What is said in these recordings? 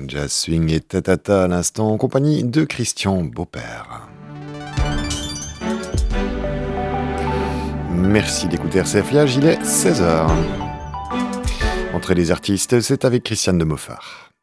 Jazz swing et tatata à l'instant en compagnie de Christian Beaupère. Merci d'écouter RCF Liège, il est 16h. Entrée des artistes, c'est avec Christiane de Moffard.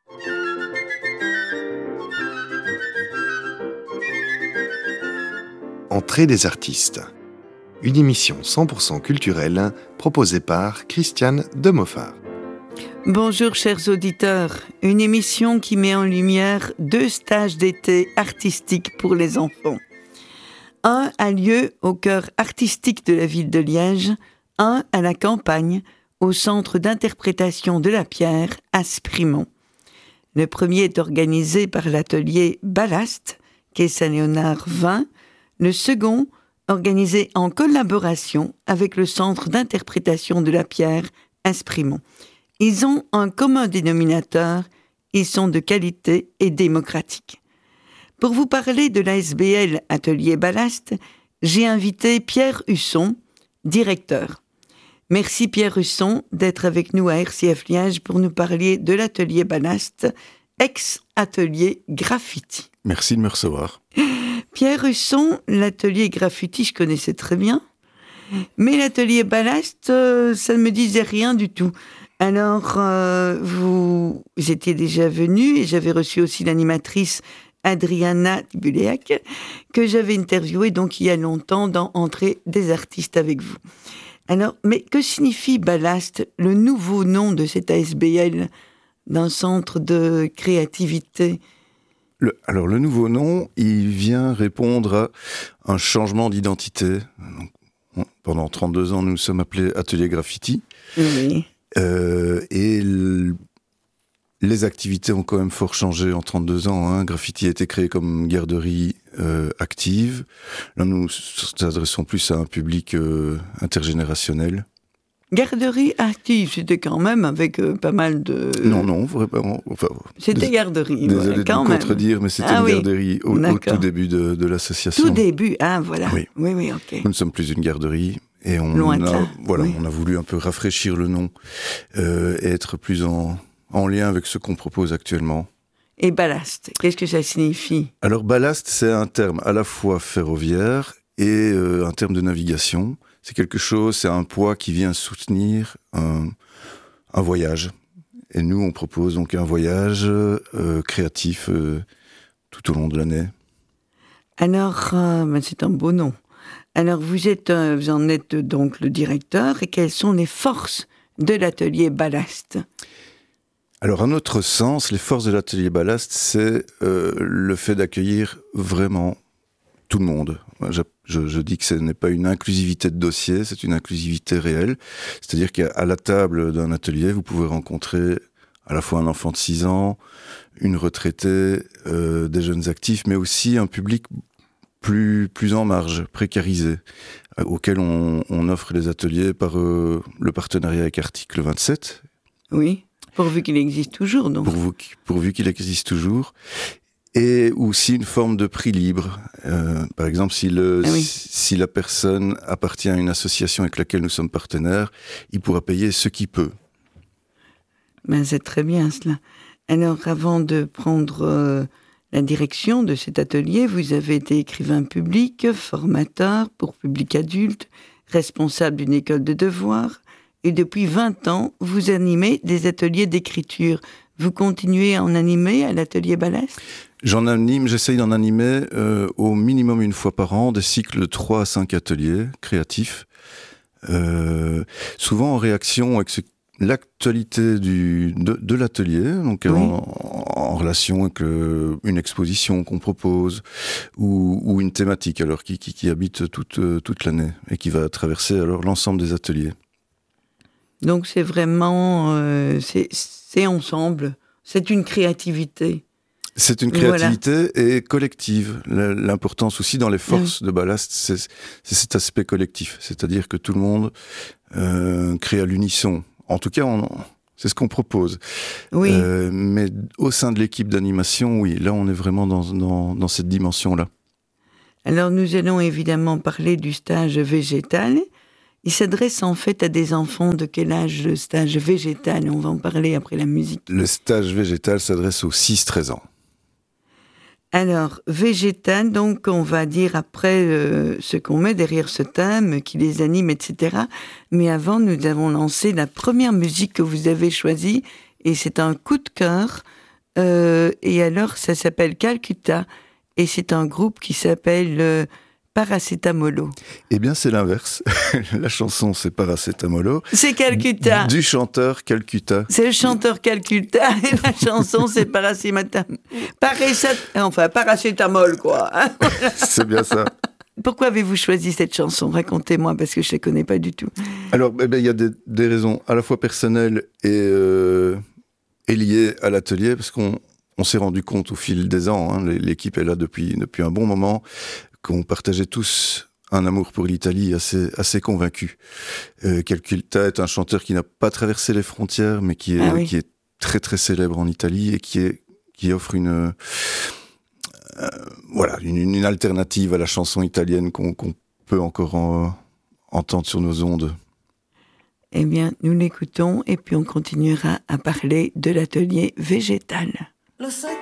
Entrée des artistes. Une émission 100% culturelle proposée par Christiane de Moffard. Bonjour chers auditeurs, une émission qui met en lumière 2 stages d'été artistiques pour les enfants. Un a lieu au cœur artistique de la ville de Liège, un à la campagne, au centre d'interprétation de la pierre à Sprimont. Le premier est organisé par l'atelier Ballast, quai Saint-Léonard 20, le second organisé en collaboration avec le centre d'interprétation de la pierre à Sprimont. Ils ont un commun dénominateur, ils sont de qualité et démocratiques. Pour vous parler de l'ASBL Atelier Ballast, j'ai invité Pierre Husson, directeur. Merci Pierre Husson d'être avec nous à RCF Liège pour nous parler de l'Atelier Ballast, ex-atelier graffiti. Merci de me recevoir. Pierre Husson, l'atelier graffiti, je connaissais très bien, mais l'atelier Ballast, ça ne me disait rien du tout. Alors, vous étiez déjà venu et j'avais reçu aussi l'animatrice Adriana Tibuléac, que j'avais interviewée donc il y a longtemps dans Entrée des artistes avec vous. Alors, mais que signifie Ballast, le nouveau nom de cette ASBL, d'un centre de créativité ? Alors, le nouveau nom, il vient répondre à un changement d'identité. Pendant 32 ans, nous nous sommes appelés Atelier Graffiti. Oui. Les activités ont quand même fort changé en 32 ans. Graffiti a été créé comme garderie active. Là, nous nous adressons plus à un public intergénérationnel. Garderie active, c'était quand même avec pas mal de... Non, vraiment. Enfin, c'était garderie, désolé quand de même. contredire, mais c'était une garderie au tout début de l'association. Tout début, voilà. Oui, ok. Nous ne sommes plus une garderie. Et on a voulu un peu rafraîchir le nom et être plus en lien avec ce qu'on propose actuellement. Et ballast, qu'est-ce que ça signifie ? Alors ballast, c'est un terme à la fois ferroviaire et un terme de navigation. C'est un poids qui vient soutenir un voyage. Et nous, on propose donc un voyage créatif tout au long de l'année. Alors, c'est un beau nom. Alors, vous en êtes donc le directeur, et quelles sont les forces de l'atelier Ballast ? Alors, à notre sens, les forces de l'atelier Ballast, c'est le fait d'accueillir vraiment tout le monde. Je dis que ce n'est pas une inclusivité de dossier, c'est une inclusivité réelle. C'est-à-dire qu'à la table d'un atelier, vous pouvez rencontrer à la fois un enfant de 6 ans, une retraitée, des jeunes actifs, mais aussi un public plus en marge, précarisé, auquel on offre des ateliers par le partenariat avec Article 27. Oui, pourvu qu'il existe toujours, donc. Pourvu qu'il existe toujours. Et aussi une forme de prix libre. Par exemple, si la personne appartient à une association avec laquelle nous sommes partenaires, il pourra payer ce qu'il peut. C'est très bien cela. Alors, avant de prendre la direction de cet atelier, vous avez été écrivain public, formateur pour public adulte, responsable d'une école de devoirs, et depuis 20 ans, vous animez des ateliers d'écriture. Vous continuez à en animer à l'atelier Ballast ? J'essaye d'en animer au minimum une fois par an, des cycles de 3 à 5 ateliers créatifs, souvent en réaction avec l'actualité de l'atelier, donc oui. en relation avec une exposition qu'on propose ou une thématique alors qui habite toute l'année et qui va traverser alors l'ensemble des ateliers. Donc c'est vraiment c'est ensemble, c'est une créativité. C'est une créativité et collective. L'importance aussi dans les forces de Ballast, c'est cet aspect collectif, c'est-à-dire que tout le monde crée à l'unisson. En tout cas, c'est ce qu'on propose. Oui. Mais au sein de l'équipe d'animation, oui, là, on est vraiment dans cette dimension-là. Alors, nous allons évidemment parler du stage végétal. Il s'adresse en fait à des enfants de quel âge, le stage végétal? On va en parler après la musique. Le stage végétal s'adresse aux 6-13 ans. Alors, végétal, donc on va dire après ce qu'on met derrière ce thème, qui les anime, etc. Mais avant, nous avons lancé la première musique que vous avez choisie, et c'est un coup de cœur. Et alors, ça s'appelle Calcutta, et c'est un groupe qui s'appelle Paracétamolo. Eh bien, c'est l'inverse. La chanson, c'est Paracétamolo. C'est Calcutta. Du chanteur Calcutta. C'est le chanteur Calcutta, et la chanson, c'est Paracétamol, quoi. Hein. C'est bien ça. Pourquoi avez-vous choisi cette chanson? Racontez-moi, parce que je ne la connais pas du tout. Alors, il y a des raisons à la fois personnelles et liées à l'atelier, parce qu'on s'est rendu compte au fil des ans, hein, l'équipe est là depuis un bon moment, qu'on partageait tous un amour pour l'Italie assez convaincu. Calcutta est un chanteur qui n'a pas traversé les frontières, mais qui est très très célèbre en Italie et qui offre une alternative à la chanson italienne qu'on peut encore entendre sur nos ondes. Eh bien, nous l'écoutons et puis on continuera à parler de l'atelier végétal.